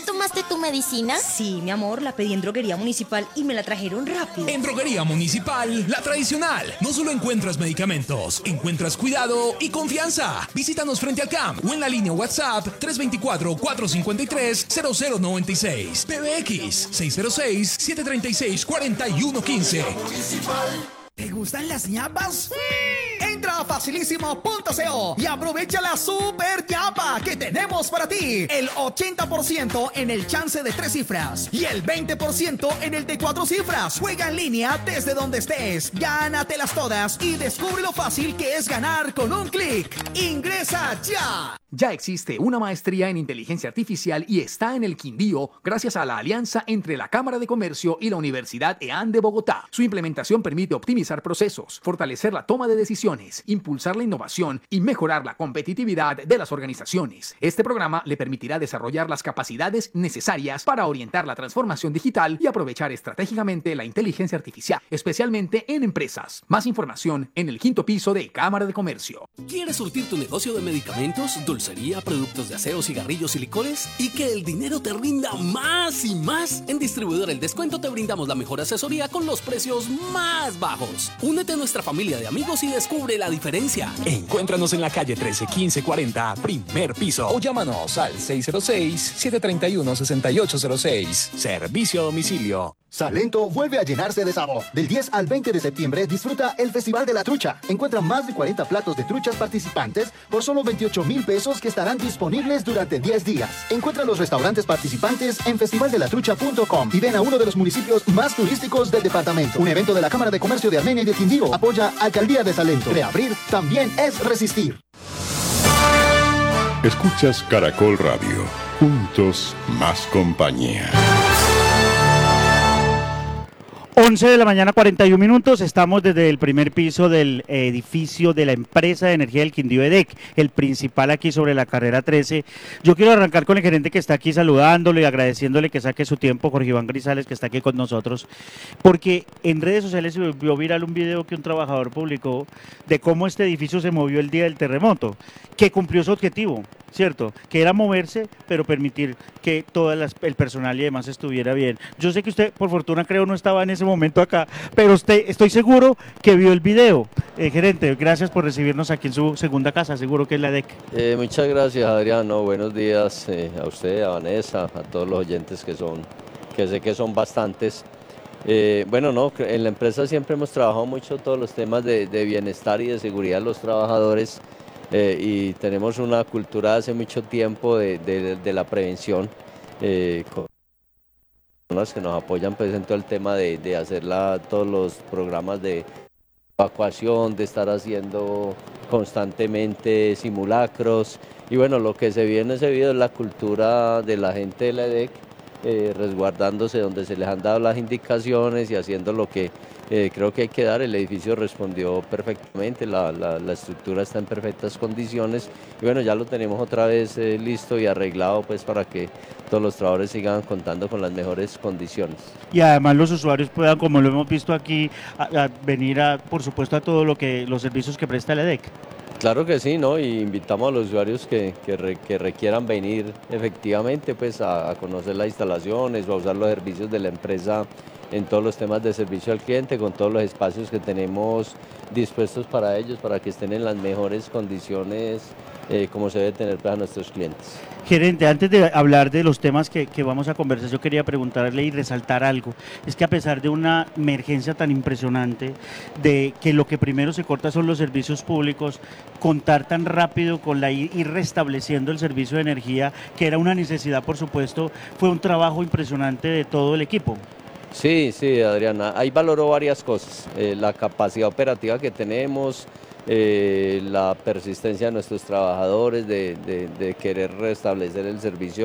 tomaste tu medicina? Sí, mi amor, la pedí en Droguería Municipal y me la trajeron rápido. En Droguería Municipal, la tradicional, no solo encuentras medicamentos, encuentras cuidado y confianza. Visítanos frente al CAMP o en la línea WhatsApp 324-453-0096. PBX 606-736-4115. ¿Te gustan las ñapas? ¡Sí! Entra a facilísimo.co y aprovecha la super ñapa que tenemos para ti. El 80% en el chance de 3 cifras y el 20% en el de 4 cifras. Juega en línea desde donde estés. Gánatelas todas y descubre lo fácil que es ganar con un clic. ¡Ingresa ya! Ya existe una maestría en inteligencia artificial y está en el Quindío gracias a la alianza entre la Cámara de Comercio y la Universidad EAN de Bogotá. Su implementación permite optimizar procesos, fortalecer la toma de decisiones, impulsar la innovación y mejorar la competitividad de las organizaciones. Este programa le permitirá desarrollar las capacidades necesarias para orientar la transformación digital y aprovechar estratégicamente la inteligencia artificial, especialmente en empresas. Más información en el 5º piso de Cámara de Comercio. ¿Quieres surtir tu negocio de medicamentos, dulcería, productos de aseo, cigarrillos y licores? ¿Y que el dinero te rinda más y más? En Distribuidor El Descuento te brindamos la mejor asesoría con los precios más bajos. Únete a nuestra familia de amigos y descubre la diferencia. Encuéntranos en la calle 13 1540, primer piso, o llámanos al 606-731-6806. Servicio a domicilio. Salento vuelve a llenarse de sabor. Del 10 al 20 de septiembre disfruta el Festival de la Trucha. Encuentra más de 40 platos de truchas participantes por solo 28,000 pesos que estarán disponibles durante 10 días. Encuentra los restaurantes participantes en festivaldelatrucha.com y ven a uno de los municipios más turísticos del departamento. Un evento de la Cámara de Comercio de Armenia y de Quindío. Apoya Alcaldía de Salento. Reabrir también es resistir. Escuchas Caracol Radio. Juntos más compañía. 11 de la mañana, 41 minutos. Estamos desde el primer piso del edificio de la empresa de energía del Quindío EDEC, el principal aquí sobre la carrera 13. Yo quiero arrancar con el gerente que está aquí saludándole y agradeciéndole que saque su tiempo, Jorge Iván Grisales, que está aquí con nosotros, porque en redes sociales se volvió viral un video que un trabajador publicó de cómo este edificio se movió el día del terremoto, que cumplió su objetivo, ¿cierto? Que era moverse, pero permitir que todo el personal y demás estuviera bien. Yo sé que usted, por fortuna, creo, no estaba en ese momento acá, pero estoy seguro que vio el video. Gerente, gracias por recibirnos aquí en su segunda casa, seguro que es la EDEC. Muchas gracias, Adriano. Buenos días a usted, a Vanessa, a todos los oyentes que sé que son bastantes. En la empresa siempre hemos trabajado mucho todos los temas de bienestar y de seguridad de los trabajadores. Y tenemos una cultura hace mucho tiempo de la prevención, con las que nos apoyan pues, en todo el tema de hacer todos los programas de evacuación, de estar haciendo constantemente simulacros. Y bueno, lo que se vio en ese video es la cultura de la gente de la EDEC, resguardándose donde se les han dado las indicaciones y haciendo lo que creo que hay que dar. El edificio respondió perfectamente, la estructura está en perfectas condiciones y bueno, ya lo tenemos otra vez listo y arreglado pues para que todos los trabajadores sigan contando con las mejores condiciones. Y además los usuarios puedan, como lo hemos visto aquí, venir por supuesto a todos los servicios que presta la EDEC. Claro que sí, ¿no? Y invitamos a los usuarios que requieran venir efectivamente pues a conocer las instalaciones o a usar los servicios de la empresa en todos los temas de servicio al cliente, con todos los espacios que tenemos dispuestos para ellos, para que estén en las mejores condiciones como se debe tener para nuestros clientes. Gerente, antes de hablar de los temas que vamos a conversar, yo quería preguntarle y resaltar algo. Es que a pesar de una emergencia tan impresionante, de que lo que primero se corta son los servicios públicos, contar tan rápido con ir restableciendo el servicio de energía, que era una necesidad, por supuesto, fue un trabajo impresionante de todo el equipo. Sí, Adriana, ahí valoró varias cosas, la capacidad operativa que tenemos, la persistencia de nuestros trabajadores de querer restablecer el servicio